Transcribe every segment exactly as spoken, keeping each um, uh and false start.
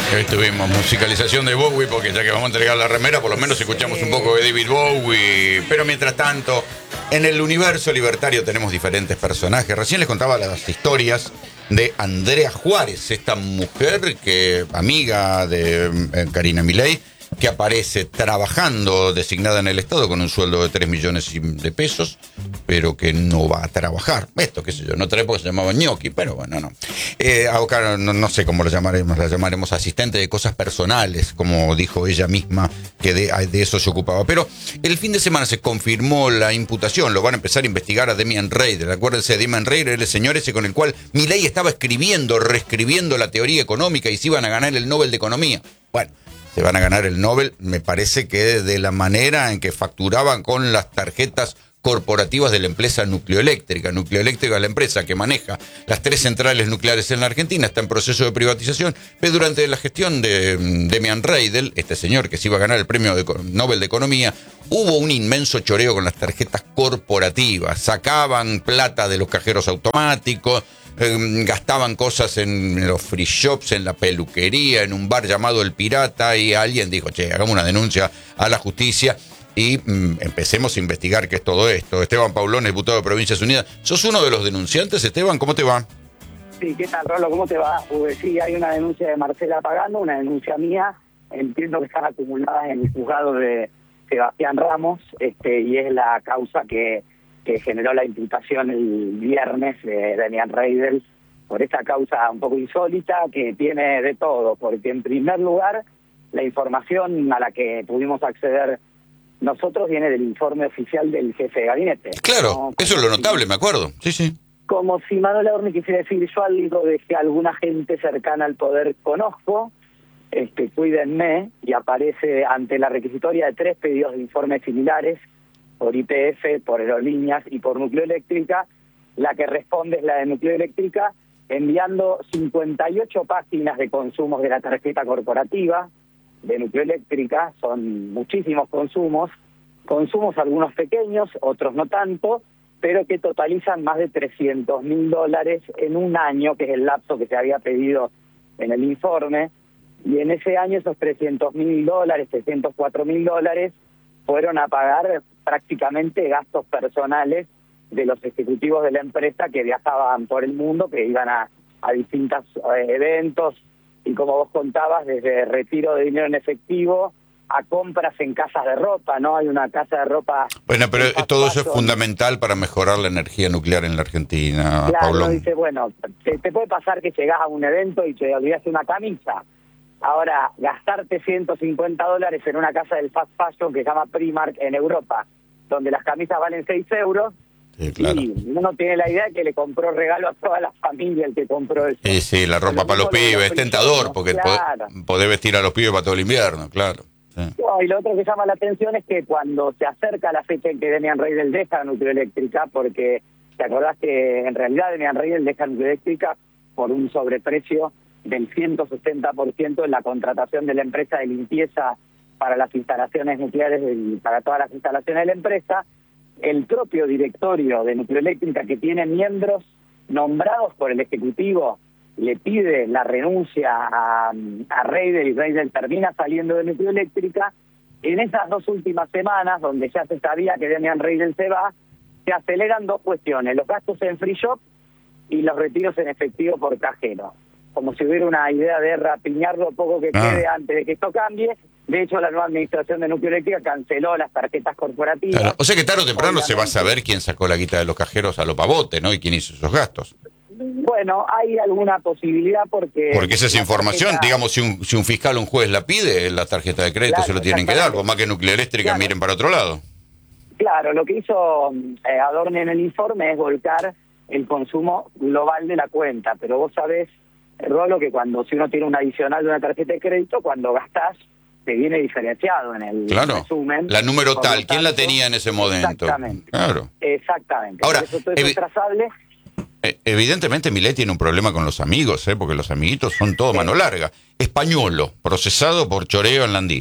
Estuvimos musicalización de Bowie, porque ya que vamos a entregar la remera, por lo menos escuchamos un poco de David Bowie. Pero mientras tanto, en el universo libertario tenemos diferentes personajes. Recién les contaba las historias de Andrea Juárez, esta mujer que amiga de eh, Karina Milei, que aparece trabajando designada en el Estado con un sueldo de tres millones de pesos, pero que no va a trabajar. Esto, qué sé yo, en otra época se llamaba ñoqui, pero bueno, no. Eh, acá no, no sé cómo lo llamaremos, la llamaremos asistente de cosas personales, como dijo ella misma, que de, de eso se ocupaba. Pero el fin de semana se confirmó la imputación, lo van a empezar a investigar a Demian Reider. Acuérdense, Demian Reider era el señor ese con el cual Milei estaba escribiendo, reescribiendo la teoría económica y se iban a ganar el Nobel de Economía. Bueno, se van a ganar el Nobel, me parece que de la manera en que facturaban con las tarjetas corporativas de la empresa Nucleoeléctrica. Nucleoeléctrica es la empresa que maneja las tres centrales nucleares en la Argentina, está en proceso de privatización, pero durante la gestión de Demian Reider, este señor que se iba a ganar el premio de Nobel de Economía, hubo un inmenso choreo con las tarjetas corporativas, sacaban plata de los cajeros automáticos, Eh, gastaban cosas en los free shops, en la peluquería, en un bar llamado El Pirata, y alguien dijo, che, hagamos una denuncia a la justicia y mm, empecemos a investigar qué es todo esto. Esteban Paulón, diputado de Provincias Unidas. ¿Sos uno de los denunciantes, Esteban? ¿Cómo te va? Sí, ¿qué tal, Rolo? ¿Cómo te va? Pues sí, hay una denuncia de Marcela Pagano, una denuncia mía. Entiendo que están acumuladas en el juzgado de Sebastián Ramos, este, y es la causa que... que generó la imputación el viernes de Demian Reider por esta causa un poco insólita que tiene de todo, porque en primer lugar la información a la que pudimos acceder nosotros viene del informe oficial del jefe de gabinete. Claro, ¿no? Eso es lo notable, me acuerdo. Sí, sí. Como si Manuel Adorni quisiera decir, yo algo de que alguna gente cercana al poder conozco, este, cuídenme, y aparece ante la requisitoria de tres pedidos de informes similares, por Y P F, por Aerolíneas y por Nucleoeléctrica. La que responde es la de Nucleoeléctrica, enviando cincuenta y ocho páginas de consumos de la tarjeta corporativa de Nucleoeléctrica. Son muchísimos consumos, consumos algunos pequeños, otros no tanto, pero que totalizan más de trescientos mil dólares en un año, que es el lapso que se había pedido en el informe. Y en ese año esos trescientos mil dólares, trescientos cuatro mil dólares, fueron a pagar prácticamente gastos personales de los ejecutivos de la empresa que viajaban por el mundo, que iban a, a distintos eh, eventos, y como vos contabas, desde retiro de dinero en efectivo a compras en casas de ropa, ¿no? Hay una casa de ropa... Bueno, pero todo eso es fundamental para mejorar la energía nuclear en la Argentina, claro, Paulón. Dice, bueno, te, te puede pasar que llegás a un evento y te olvidaste una camisa. Ahora, gastarte ciento cincuenta dólares en una casa del fast fashion que se llama Primark en Europa, donde las camisas valen seis euros, sí, claro. Y uno tiene la idea de que le compró regalo a toda la familia el que compró eso. Sí, sí, la ropa para los pibes, es tentador, porque claro. podés, podés vestir a los pibes para todo el invierno, claro. Sí. No, y lo otro que llama la atención es que cuando se acerca la fecha en que Demian Reider deja Nucleoeléctrica, porque te acordás que en realidad Demian Reider deja Nucleoeléctrica por un sobreprecio del ciento sesenta por ciento en la contratación de la empresa de limpieza para las instalaciones nucleares y para todas las instalaciones de la empresa. El propio directorio de Nucleoeléctrica, que tiene miembros nombrados por el Ejecutivo, le pide la renuncia a, a Reider, y Reider termina saliendo de Nucleoeléctrica. En esas dos últimas semanas, donde ya se sabía que Demian Reider se va, se aceleran dos cuestiones: los gastos en free shop y los retiros en efectivo por cajero. Como si hubiera una idea de rapiñar lo poco que ah. quede antes de que esto cambie. De hecho, la nueva administración de Nucleoeléctrica canceló las tarjetas corporativas. Claro. O sea que tarde o temprano Obviamente. se va a saber quién sacó la guita de los cajeros a lo pavote, ¿no? Y quién hizo esos gastos. Bueno, hay alguna posibilidad porque... Porque esa es información, tarjeta... digamos, si un, si un fiscal o un juez la pide, la tarjeta de crédito Claro, se lo tienen que dar, por más que Nucleoeléctrica claro. miren para otro lado. Claro, lo que hizo eh, Adorni en el informe es volcar el consumo global de la cuenta, pero vos sabés, Rolo, que cuando si uno tiene un adicional de una tarjeta de crédito, cuando gastás, te viene diferenciado en el claro. resumen. La número Por tal, lo ¿quién la tanto, tenía en ese momento? Exactamente. Claro. Exactamente. Ahora, Por eso todo eso evi- es trazable. Eh, Evidentemente Milei tiene un problema con los amigos, ¿eh? Porque los amiguitos son todo mano larga. Españolo, procesado por choreo en Landís.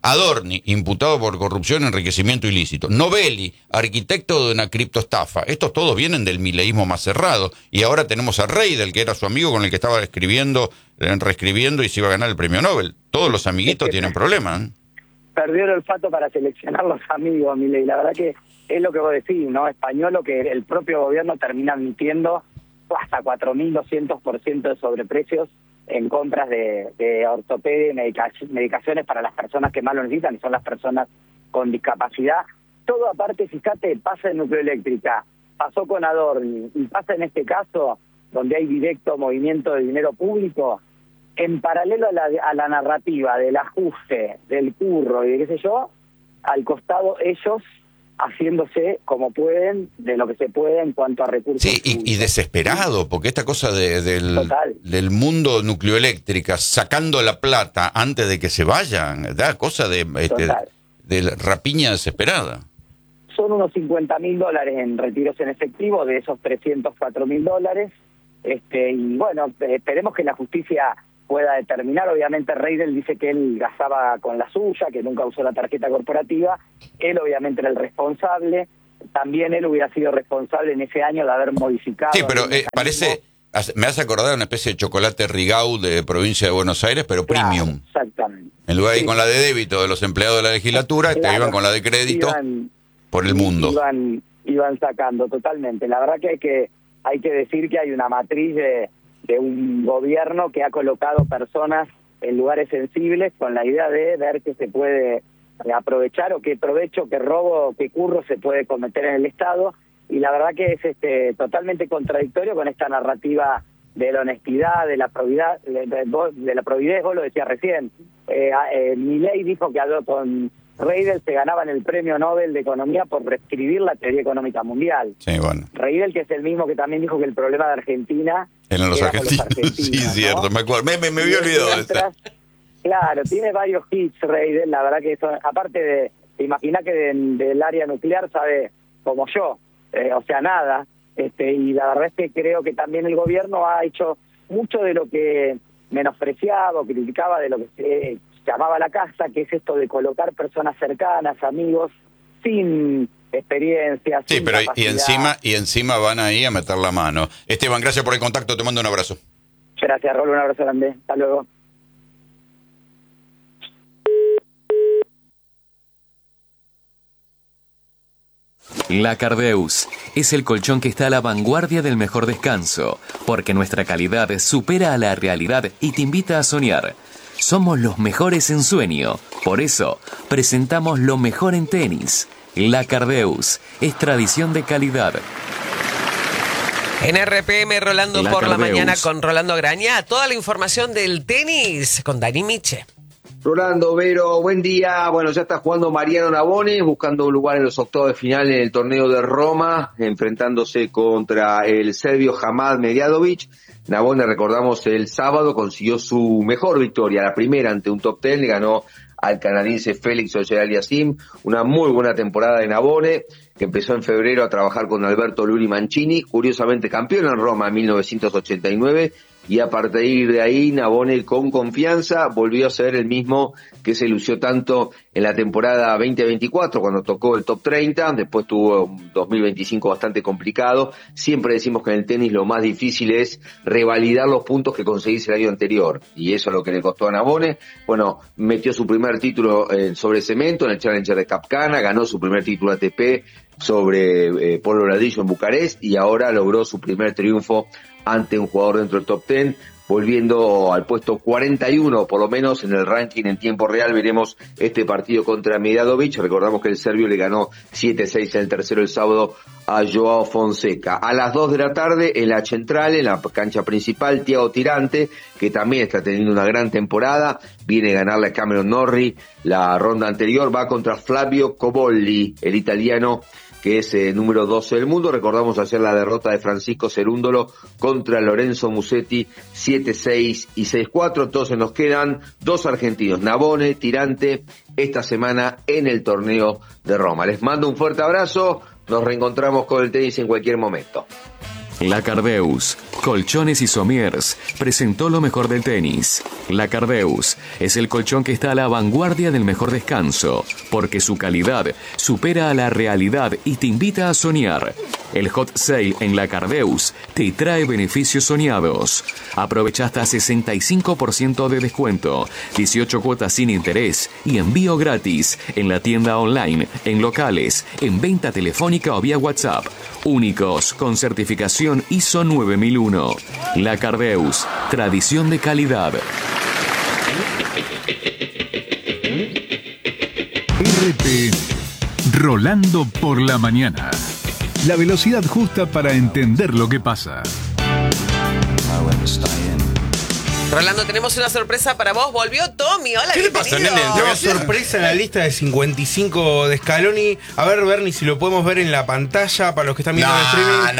Adorni, imputado por corrupción y enriquecimiento ilícito. Novelli, arquitecto de una criptoestafa. Estos todos vienen del mileísmo más cerrado. Y ahora tenemos a Reidel, que era su amigo con el que estaba escribiendo, reescribiendo y se iba a ganar el premio Nobel. Todos los amiguitos tienen problemas, ¿eh? Perdió el olfato para seleccionar los amigos, Milei. La verdad que es lo que vos decís, ¿no? Español, que el propio gobierno termina admitiendo hasta cuatro mil doscientos por ciento de sobreprecios en compras de, de ortopedia y medica- medicaciones para las personas que más lo necesitan, y son las personas con discapacidad. Todo aparte, fíjate, pasa en nucleoeléctrica, pasó con Adorni, y pasa en este caso, donde hay directo movimiento de dinero público, en paralelo a la, a la narrativa del ajuste, del curro y de qué sé yo, al costado ellos haciéndose como pueden, de lo que se puede en cuanto a recursos. Sí, y, y desesperado, porque esta cosa de, del, del mundo nucleoeléctrica, sacando la plata antes de que se vayan, da cosa de, este, de rapiña desesperada. Son unos cincuenta mil dólares en retiros en efectivo, de esos trescientos cuatro mil dólares, este, y bueno, esperemos que la justicia pueda determinar. Obviamente Reidel dice que él gastaba con la suya, que nunca usó la tarjeta corporativa, él obviamente era el responsable, también él hubiera sido responsable en ese año de haber modificado. Sí, pero eh, parece, me hace acordar una especie de chocolate Rigau de provincia de Buenos Aires, pero claro, premium. Exactamente. En lugar de ir sí. con la de débito de los empleados de la legislatura, claro, te iban con la de crédito iban, por el mundo. Iban, iban sacando totalmente. La verdad que hay que, hay que decir que hay una matriz de de un gobierno que ha colocado personas en lugares sensibles con la idea de ver qué se puede aprovechar o qué provecho, qué robo, qué curro se puede cometer en el Estado, y la verdad que es este totalmente contradictorio con esta narrativa de la honestidad, de la probidad, de, de, de la providez. Vos lo decías recién, eh, eh, Milei dijo que habló con Reidel, se ganaban el premio Nobel de Economía por reescribir la teoría económica mundial. Sí, bueno. Reidel, que es el mismo que también dijo que el problema de Argentina eran los argentinos. Los argentinos. Sí, ¿no? Cierto, me acuerdo. Me, me, me había olvidado de esto. Claro, tiene varios hits Reidel, la verdad que son, aparte de, te imaginas que de, del área nuclear sabe como yo, eh, o sea, nada, este, y la verdad es que creo que también el gobierno ha hecho mucho de lo que menospreciaba o criticaba de lo que se llamaba la casa, que es esto de colocar personas cercanas, amigos, sin experiencia. Sí, sin pero capacidad. y encima y encima van ahí a meter la mano. Esteban, gracias por el contacto, te mando un abrazo. Gracias, Rolo, un abrazo grande. Hasta luego. La Cardeus es el colchón que está a la vanguardia del mejor descanso, porque nuestra calidad supera a la realidad y te invita a soñar. Somos los mejores en sueño, por eso presentamos lo mejor en tenis. La Cardeus es tradición de calidad. En R P M, Rolando La por Cardeus. la mañana con Rolando Grañá. Toda la información del tenis con Dani Miche. Rolando, Vero, buen día. Bueno, ya está jugando Mariano Navone, buscando un lugar en los octavos de final en el torneo de Roma, enfrentándose contra el serbio Hamad Medjadovic. Navone, recordamos, el sábado consiguió su mejor victoria, la primera ante un top ten, le ganó al canadiense Félix Auger-Aliassime. Una muy buena temporada de Navone, que empezó en febrero a trabajar con Alberto Luri Mancini, curiosamente campeón en Roma en mil novecientos ochenta y nueve, y a partir de ahí Navone con confianza volvió a ser el mismo que se lució tanto en la temporada veinte veinticuatro cuando tocó el top treinta, después tuvo un dos mil veinticinco bastante complicado. Siempre decimos que en el tenis lo más difícil es revalidar los puntos que conseguís el año anterior, y eso es lo que le costó a Navone. Bueno, metió su primer título eh, sobre cemento en el Challenger de Capcana, ganó su primer título A T P sobre eh, Polo Ladrillo en Bucarest, y ahora logró su primer triunfo ante un jugador dentro del top ten, volviendo al puesto cuarenta y uno, por lo menos en el ranking en tiempo real. Veremos este partido contra Medjadovic. Recordamos que el serbio le ganó siete seis en el tercero el sábado a Joao Fonseca. A las dos de la tarde, en la central, en la cancha principal, Thiago Tirante, que también está teniendo una gran temporada, viene a ganarle a Cameron Norrie la ronda anterior, va contra Flavio Cobolli, el italiano, que es eh, número doce del mundo. Recordamos ayer la derrota de Francisco Cerúndolo contra Lorenzo Musetti, siete seis y seis cuatro. Entonces nos quedan dos argentinos, Navone, Tirante, esta semana en el torneo de Roma. Les mando un fuerte abrazo, nos reencontramos con el tenis en cualquier momento. La Cardeus, Colchones y Somiers, presentó lo mejor del tenis. La Cardeus es el colchón que está a la vanguardia del mejor descanso, porque su calidad supera a la realidad y te invita a soñar. El hot sale en La Cardeus te trae beneficios soñados. Aprovecha hasta sesenta y cinco por ciento de descuento, dieciocho cuotas sin interés y envío gratis en la tienda online, en locales, en venta telefónica o vía WhatsApp. Únicos con certificación I S O nueve mil uno. La Cardeus, tradición de calidad. R P M, Rolando por la mañana. La velocidad justa para entender lo que pasa. Rolando, tenemos una sorpresa para vos. Volvió Tommy. Hola, ¿Qué le pasa, bienvenido. nene? Una sorpresa en la lista de cincuenta y cinco de Scaloni. A ver, Bernie, si lo podemos ver en la pantalla para los que están viendo No, el streaming.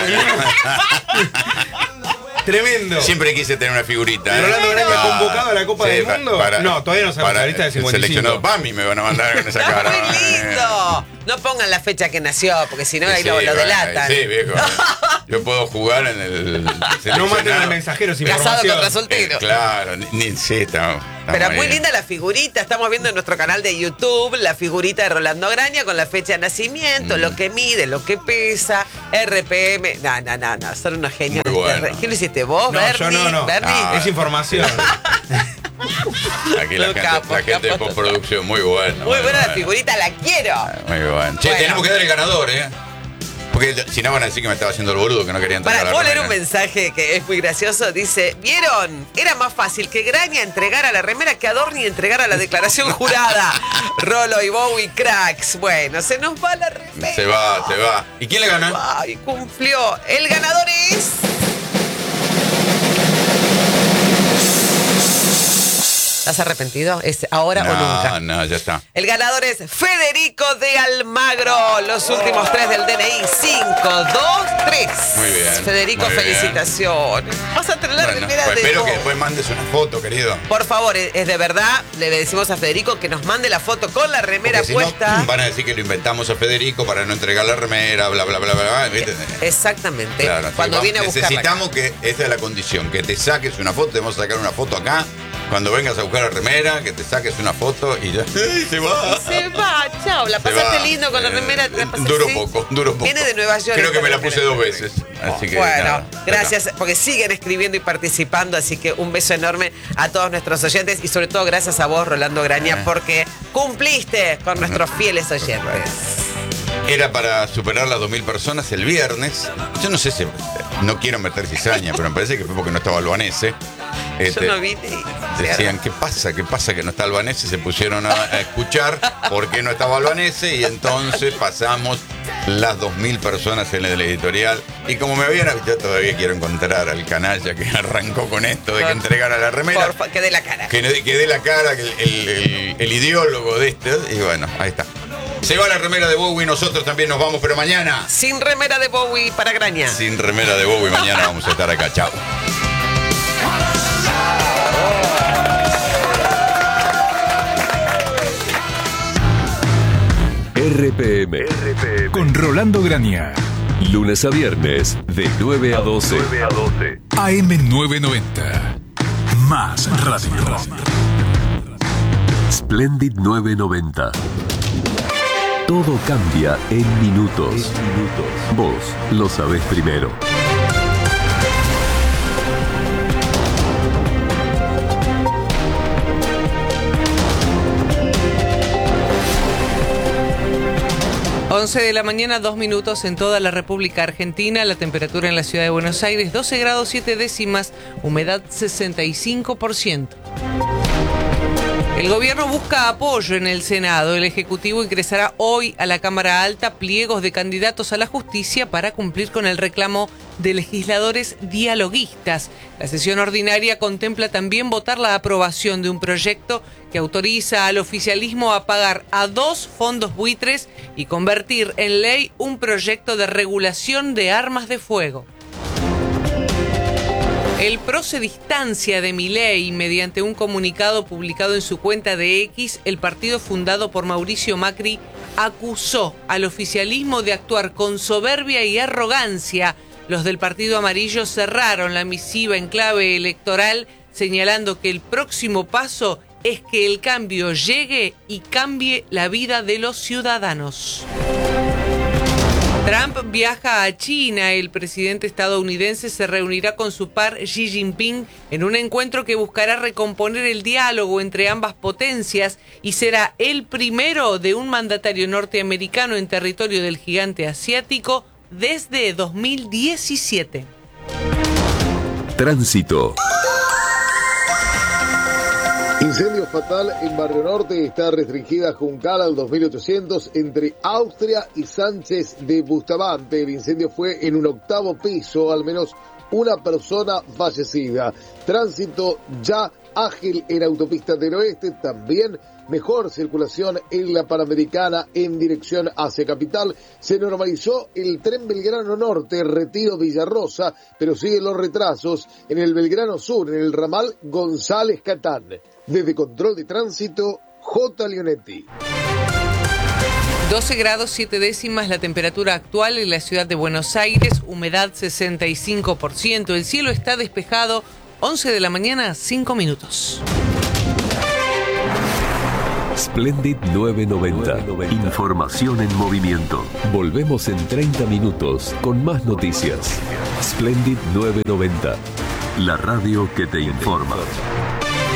no. Tremendo. Siempre quise tener una figurita. ¿eh? Rolando Graña Ah, convocado a la Copa sí, del pa- Mundo. para- No, todavía no sabemos para la lista de el cincuenta y cinco. seleccionado Pami me van a mandar con esa Está cara. muy lindo. No pongan la fecha que nació, porque si no ahí Sí, lo, lo bueno, delatan. Sí, viejo. Yo puedo jugar en el. No seleccionado. maten al mensajero sin Casado información. contra Eh, soltero. claro, ni, ni sí, está, está Pero muy bien. linda la figurita. Estamos viendo en nuestro canal de YouTube la figurita de Rolando Graña con la fecha de nacimiento, Mm. lo que mide, lo que pesa, R P M. No, no, no, no. Son unos genios. Muy bueno. ¿Qué lo hiciste vos, No, Bernie? yo no, no. Bernie. Ah, Es información. Aquí la Los gente, capos, la gente de capos. postproducción, muy buena. Muy buena la figurita, la quiero. Muy bueno. Che, Bueno. tenemos que dar el ganador, ¿eh? Porque si no van a decir que me estaba haciendo el boludo, que no quería entrar Para, a la ¿puedo leer remera. un mensaje que es muy gracioso? Dice, ¿vieron? Era más fácil que Graña entregara la remera que Adorni entregara la declaración jurada. Rolo y Bowie, cracks. Bueno, se nos va la remera. Se va, se va. ¿Y quién le gana? Ay, cumplió. El ganador es... ¿Estás arrepentido? ¿Es ahora no, o nunca? No, ya está. El ganador es Federico de Almagro. Los últimos tres del D N I. cinco, dos, tres. Muy bien, Federico, muy bien. felicitaciones. Vas a tener la Bueno, remera pues de espero vos. que después mandes una foto, querido. Por favor, es es de verdad. Le decimos a Federico que nos mande la foto con la remera Porque si puesta. no, van a decir que lo inventamos a Federico para no entregar la remera, bla, bla, bla, bla, bla. ¿viste? Exactamente. Claro, sí, Cuando vamos- viene a buscarla. necesitamos que, esa es la condición, que te saques una foto, te vamos a sacar una foto acá, cuando vengas a buscar la remera, que te saques una foto y ya. ¡Ay, se va! Se va, chao. La Se pasaste va. lindo con la Eh, remera. la pasaste- duró sí. poco, duró poco. Viene de Nueva York. Creo que esta me la remera. puse dos veces. Así que, Bueno, nada, gracias, porque siguen escribiendo y participando, así que un beso enorme a todos nuestros oyentes y sobre todo gracias a vos, Rolando Graña, porque cumpliste con nuestros fieles oyentes. Era para superar las dos mil personas el viernes. Yo no sé si. No quiero meter cizaña, pero me parece que fue porque no estaba Albanese. Este, Yo no vine y... Decían, ¿qué pasa? ¿Qué pasa que no está Albanese? Se pusieron a, a escuchar por qué no estaba Albanese y entonces pasamos las dos mil personas en el editorial. Y como me habían avisado, todavía quiero encontrar al canalla que arrancó con esto de que entregara la remera. Porfa, que dé la cara. Que, no- que dé la cara, que el, el- el- el ideólogo de este. Y bueno, ahí está. Se va la remera de Bowie, nosotros también nos vamos, pero mañana, Sin remera de Bowie para Graña. sin remera de Bowie, mañana vamos a estar acá. Chao. R P M. Con Rolando Graña. Lunes a viernes de nueve a doce. A M novecientos noventa. Más radio. Splendid novecientos noventa. Todo cambia en minutos. Vos lo sabés primero. once de la mañana, dos minutos en toda la República Argentina. La temperatura en la ciudad de Buenos Aires, doce grados siete décimas, humedad sesenta y cinco por ciento. El gobierno busca apoyo en el Senado. El Ejecutivo ingresará hoy a la Cámara Alta pliegos de candidatos a la justicia para cumplir con el reclamo de legisladores dialoguistas. La sesión ordinaria contempla también votar la aprobación de un proyecto que autoriza al oficialismo a pagar a dos fondos buitres y convertir en ley un proyecto de regulación de armas de fuego. El P R O se distancia de Milei. Mediante un comunicado publicado en su cuenta de X, el partido fundado por Mauricio Macri acusó al oficialismo de actuar con soberbia y arrogancia Los del Partido Amarillo cerraron la misiva en clave electoral, señalando que el próximo paso es que el cambio llegue y cambie la vida de los ciudadanos. Trump viaja a China. El presidente estadounidense se reunirá con su par Xi Jinping en un encuentro que buscará recomponer el diálogo entre ambas potencias y será el primero de un mandatario norteamericano en territorio del gigante asiático desde dos mil diecisiete. Tránsito. Incendio fatal en Barrio Norte, está restringida Juncal al dos mil ochocientos entre Austria y Sánchez de Bustamante. El incendio fue en un octavo piso, al menos una persona fallecida. Tránsito ya ágil en Autopista del Oeste, también mejor circulación en la Panamericana en dirección hacia Capital. Se normalizó el tren Belgrano Norte, Retiro Villarrosa, pero siguen los retrasos en el Belgrano Sur, en el ramal González Catán. Desde Control de Tránsito, J. Leonetti. doce grados siete décimas la temperatura actual en la ciudad de Buenos Aires, humedad sesenta y cinco por ciento. El cielo está despejado, once de la mañana, cinco minutos. Splendid novecientos noventa. Información en movimiento. Volvemos en treinta minutos con más noticias. Splendid novecientos noventa. La radio que te informa.